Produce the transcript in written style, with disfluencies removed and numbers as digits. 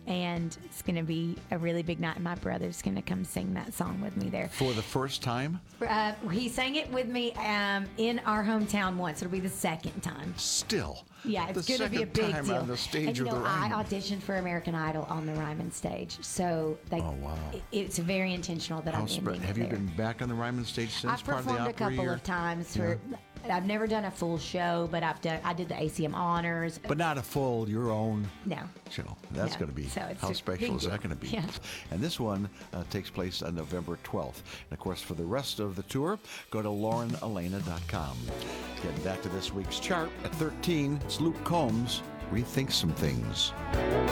and it's going to be a really big night. My brother's going to come sing that song with me there. For the first time? He sang it with me in our hometown once. It'll be the second time. Still. Yeah, it's the going to be a big second deal. time on the stage and, of the I Ryman. auditioned for American Idol on the Ryman stage, so Oh, wow. it's very intentional that I'm ending Have it you there. been back on the Ryman stage since? I've part of the performed a opera couple year? of times. Yeah. I've never done a full show, but I did the ACM honors. But not a full, your own No. show. That's No. going to be, So it's how a special big is that deal. going to be? Yeah. And this one takes place on November 12th. And of course, for the rest of the tour, go to laurenelena.com. Getting back to this week's chart at 13, it's Luke Combs, Rethink Some Things.